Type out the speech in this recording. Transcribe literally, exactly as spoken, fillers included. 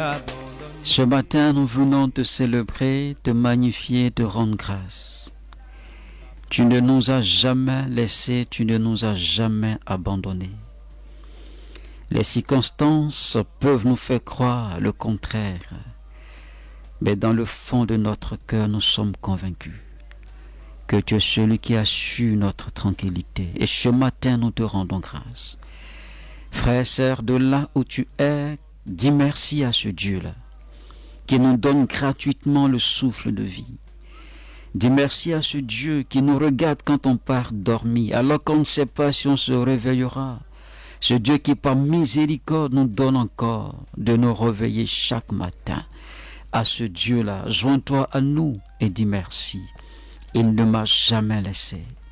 Ce matin, nous venons te célébrer, te magnifier, te rendre grâce. Tu ne nous as jamais laissés, tu ne nous as jamais abandonnés. Les circonstances peuvent nous faire croire le contraire, mais dans le fond de notre cœur, nous sommes convaincus que tu es celui qui assure notre tranquillité. Et ce matin, nous te rendons grâce. Frères et sœurs, de là où tu es, dis merci à ce Dieu-là, qui nous donne gratuitement le souffle de vie. Dis merci à ce Dieu qui nous regarde quand on part dormir, alors qu'on ne sait pas si on se réveillera. Ce Dieu qui, par miséricorde, nous donne encore de nous réveiller chaque matin. À ce Dieu-là, joins-toi à nous et dis merci. Il ne m'a jamais laissé.